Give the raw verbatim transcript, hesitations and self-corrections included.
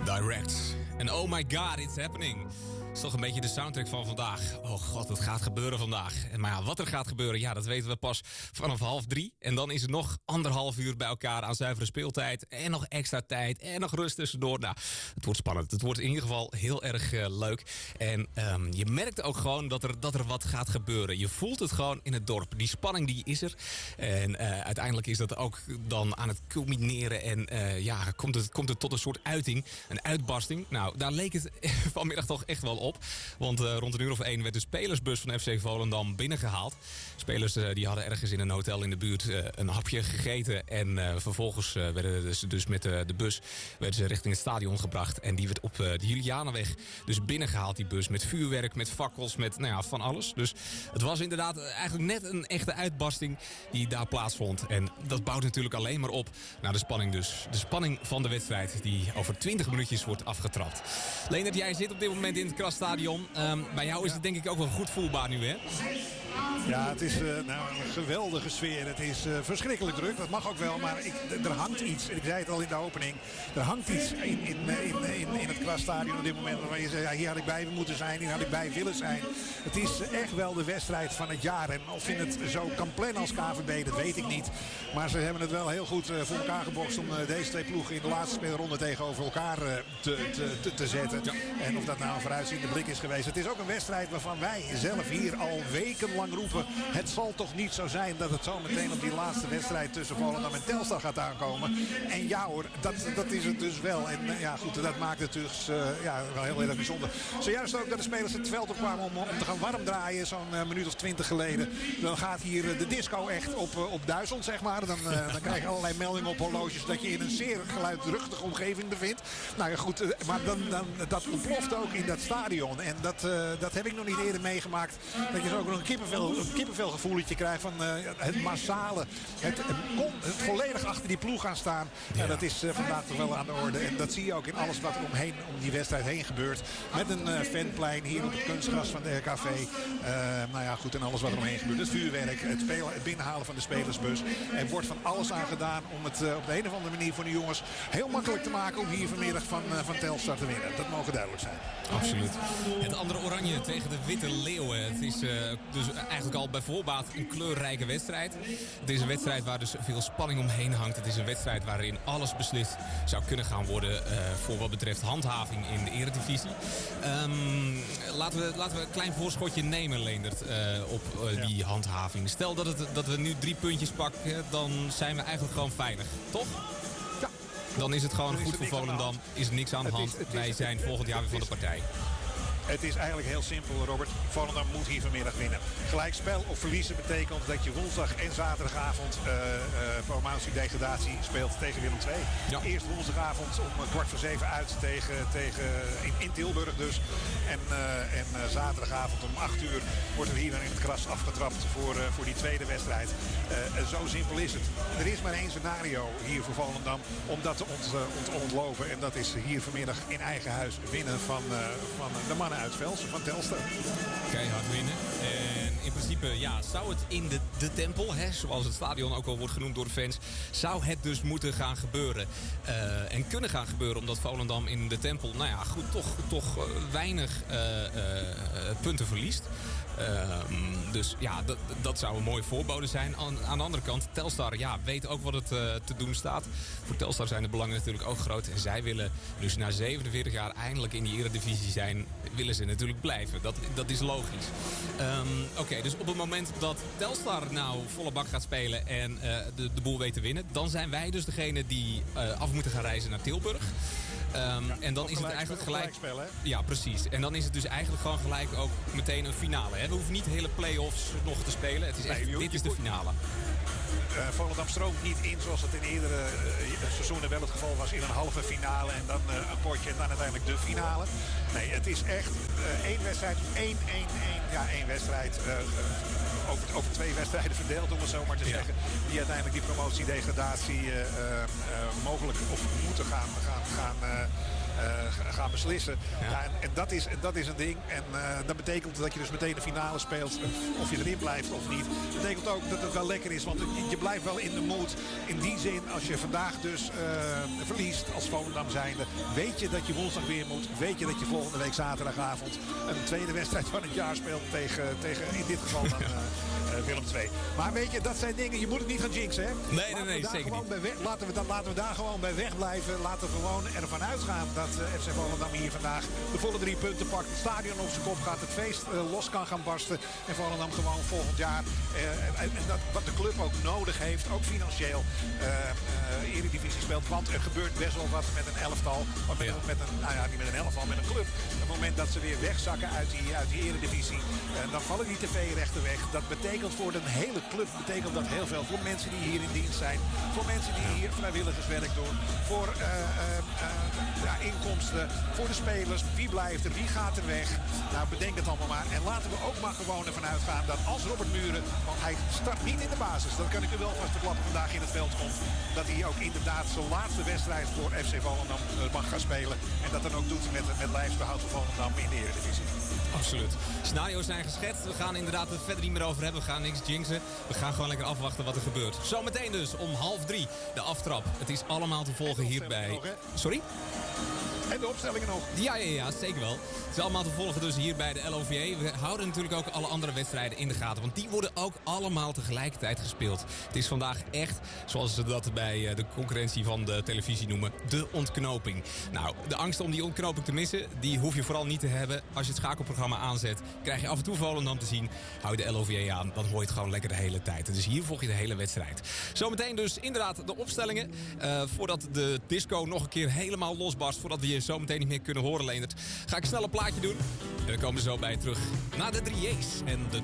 Direct. En oh my god, it's happening. Dat is toch een beetje de soundtrack van vandaag. Oh god, het gaat gebeuren vandaag. En maar ja, wat er gaat gebeuren, ja, dat weten we pas vanaf half drie. En dan is het nog anderhalf uur bij elkaar aan zuivere speeltijd. En nog extra tijd. En nog rust tussendoor. Nou, het wordt spannend. Het wordt in ieder geval heel erg uh, leuk. En um, je merkt ook gewoon dat er, dat er wat gaat gebeuren. Je voelt het gewoon in het dorp. Die spanning die is er. En uh, uiteindelijk is dat ook dan aan het culmineren. En uh, ja, komt het, komt het tot een soort uiting. Een uitbarsting. Nou, daar leek het vanmiddag toch echt wel op. Want uh, rond een uur of één werd de spelersbus van F C Volendam binnengehaald. Spelers uh, die hadden ergens in een hotel in de buurt uh, een hapje gegeten. En uh, vervolgens uh, werden ze dus met uh, de bus werden ze richting het stadion gebracht. En die werd op uh, de Julianenweg dus binnengehaald, die bus. Met vuurwerk, met fakkels, met nou ja, van alles. Dus het was inderdaad eigenlijk net een echte uitbarsting die daar plaatsvond. En dat bouwt natuurlijk alleen maar op naar de spanning dus. De spanning van de wedstrijd die over twintig minuutjes wordt afgetrapt. Leendert, jij zit op dit moment in het Krasstadion. Um, bij jou is het denk ik ook wel goed voelbaar nu, hè? Ja, het is uh, nou, een geweldige sfeer. Het is uh, verschrikkelijk druk. Dat mag ook wel, maar ik, er hangt iets. Ik zei het al in de opening. Er hangt iets in, in, in, in, in het Krasstadion op dit moment. Waarvan je zegt, ja, hier had ik bij moeten zijn. Hier had ik bij willen zijn. Het is echt wel de wedstrijd van het jaar. En of je het zo kan plannen als K V B, dat weet ik niet. Maar ze hebben het wel heel goed uh, voor elkaar gebokst om uh, deze twee ploegen in de laatste speelronde tegenover elkaar uh, te, te, te, te zetten. Ja. En of dat nou een vooruitziende blik is geweest. Het is ook een wedstrijd waarvan wij zelf hier al wekenlang roepen. Het zal toch niet zo zijn dat het zo meteen op die laatste wedstrijd tussen Volendam en Telstar gaat aankomen. En ja hoor, dat, dat is het dus wel. En ja goed, dat maakt het dus uh, ja, wel heel erg bijzonder. Zojuist ook dat de spelers het veld op kwamen om, om te gaan warm draaien. Zo'n uh, minuut of twintig geleden. Dan gaat hier uh, de disco echt op, uh, op duizend zeg maar. Dan, uh, dan krijg je allerlei meldingen op horloges dat je in een zeer geluidruchtige omgeving bevindt. Nou ja goed, uh, maar dan, dan, dat ontploft ook in dat stadion. En dat, uh, dat heb ik nog niet eerder meegemaakt. Dat je zo ook nog een kippenvel, een kippenvelgevoeletje krijgt van uh, het massale. Het, het, het volledig achter die ploeg gaan staan. Ja. Ja, dat is uh, vandaag toch wel aan de orde. En dat zie je ook in alles wat er omheen, om die wedstrijd heen gebeurt. Met een uh, fanplein hier op het kunstgras van de R K V. Uh, nou ja goed, en alles wat er omheen gebeurt. Het vuurwerk, het, spelen, het binnenhalen van de spelersbus. Er wordt van alles aan gedaan om het uh, op de een of andere manier voor de jongens heel makkelijk te maken om hier vanmiddag van, uh, van Telstar te winnen. Dat mogen duidelijk zijn. Absoluut. Het andere oranje tegen de witte leeuwen. Het is uh, dus eigenlijk al bij voorbaat een kleurrijke wedstrijd. Het is een wedstrijd waar dus veel spanning omheen hangt. Het is een wedstrijd waarin alles beslist zou kunnen gaan worden uh, voor wat betreft handhaving in de eredivisie. Um, laten, we, laten we een klein voorschotje nemen, Leendert, uh, op uh, ja. die handhaving. Stel dat, het, dat we nu drie puntjes pakken, dan zijn we eigenlijk gewoon veilig. Toch? Ja. Dan is het gewoon goed voor Volendam. Is er niks aan de hand. Het is, het is, Wij zijn volgend jaar weer van de partij. Het is eigenlijk heel simpel, Robert. Volendam moet hier vanmiddag winnen. Gelijkspel of verliezen betekent dat je woensdag en zaterdagavond uh, uh, promotie-degradatie speelt tegen Willem twee. Ja. Eerst woensdagavond om uh, kwart voor zeven uit tegen, tegen, in, in Tilburg dus. En, uh, en uh, zaterdagavond om acht uur wordt er hier dan in het gras afgetrapt voor, uh, voor die tweede wedstrijd. Uh, uh, zo simpel is het. Er is maar één scenario hier voor Volendam om dat te ont, uh, ont, ontlopen. En dat is hier vanmiddag in eigen huis winnen van, uh, van de mannen uit Velsen van Telstar. Keihard winnen. En in principe ja, zou het in de, de tempel, hè, zoals het stadion ook al wordt genoemd door de fans, zou het dus moeten gaan gebeuren. Uh, en kunnen gaan gebeuren omdat Volendam in de tempel, nou ja, goed, toch, toch uh, weinig uh, uh, punten verliest. Uh, dus ja, dat, dat zou een mooie voorbode zijn. Aan, aan de andere kant, Telstar ja, weet ook wat het uh, te doen staat. Voor Telstar zijn de belangen natuurlijk ook groot. En zij willen dus na zevenenveertig jaar eindelijk in die eredivisie zijn, willen ze natuurlijk blijven. Dat, dat is logisch. Um, Oké, okay, dus op het moment dat Telstar nou volle bak gaat spelen en uh, de, de boel weet te winnen, dan zijn wij dus degene die uh, af moeten gaan reizen naar Tilburg. Um, ja, en dan is het eigenlijk gelijk... Spel, hè? Ja, precies. En dan is het dus eigenlijk gewoon gelijk ook meteen een finale. Hè? We hoeven niet hele play-offs nog te spelen. Het is echt, nee, dit is de finale. Uh, Volendam stroomt niet in zoals het in eerdere uh, seizoenen wel het geval was in een halve finale en dan uh, een potje en dan uiteindelijk de finale. Nee, het is echt uh, één wedstrijd, één, één, één, ja, één wedstrijd. Uh, uh, over, over twee wedstrijden verdeeld, om het zo maar te zeggen. Ja. Die uiteindelijk die promotie-degradatie uh, uh, uh, mogelijk of moeten gaan, gaan, gaan, uh, uh, gaan beslissen. beslissen. Ja. Ja, en, en, dat is, en dat is een ding. En uh, dat betekent dat je dus meteen de finale speelt. Of je erin blijft of niet. Dat betekent ook dat het wel lekker is. Want je blijft wel in de mood. In die zin, als je vandaag dus uh, verliest als Volendam zijnde. Weet je dat je woensdag weer moet. Weet je dat je volgende week zaterdagavond een tweede wedstrijd van het jaar speelt. Tegen, tegen in dit geval dan uh, uh, Willem twee. Maar weet je, dat zijn dingen. Je moet het niet gaan jinxen. Hè? Nee, nee, nee, zeker niet. Bij weg, laten, we dan, laten we daar gewoon bij wegblijven. Laten we gewoon ervan uitgaan dat uh, F C Volendam hier vandaag de volle drie punten pakt. Het stadion op zijn kop gaat. Het feest uh, los kan gaan barsten. En Volendam gewoon volgend jaar. Uh, en, en dat, wat de club ook nodig heeft. Ook financieel. Uh, uh, Eredivisie speelt. Want er gebeurt best wel wat met een elftal. Of met, ja. met een, nou ja, niet met een elftal, met een club. Op het moment dat ze weer wegzakken uit die, uit die Eredivisie. Uh, dan vallen die tv-rechten weg. Dat betekent voor de hele club. Betekent dat heel veel. Voor mensen die hier in dienst zijn. Voor mensen die hier vrijwilligerswerk doen. Voor uh, uh, uh, ja, inkomsten. Voor de spelers. Wie blijft er? Wie gaat er weg? Nou, bedenk het allemaal maar. En laten we ook maar gewoon ervan uitgaan dat als Robert Muren, want hij start niet in de basis. Dat kan ik u wel vast verklappen vandaag in het veld komt. Dat hij ook inderdaad zijn laatste wedstrijd voor F C Volendam mag gaan spelen. En dat dan ook doet met, met lijfsbehoud van Volendam in de Eredivisie. Absoluut. Scenario's zijn geschetst. We gaan inderdaad het verder niet meer over hebben. We gaan niks jinxen. We gaan gewoon lekker afwachten wat er gebeurt. Zometeen dus om half drie de aftrap. Het is allemaal te volgen hierbij. Nog, Sorry? En de opstellingen nog. Ja, ja, ja, zeker wel. Het is allemaal te volgen dus hier bij de L O V E. We houden natuurlijk ook alle andere wedstrijden in de gaten. Want die worden ook allemaal tegelijkertijd gespeeld. Het is vandaag echt, zoals ze dat bij de concurrentie van de televisie noemen, de ontknoping. Nou, de angst om die ontknoping te missen, die hoef je vooral niet te hebben. Als je het schakelprogramma aanzet, krijg je af en toe Volendam te zien. Hou je de L O V E aan, dan hoor je het gewoon lekker de hele tijd. Dus hier volg je de hele wedstrijd. Zometeen dus inderdaad de opstellingen. Uh, voordat de disco nog een keer helemaal losbarst, voordat we je zo meteen niet meer kunnen horen, Leendert, ga ik snel een plaatje doen. En we komen zo bij je terug na de drie J's en de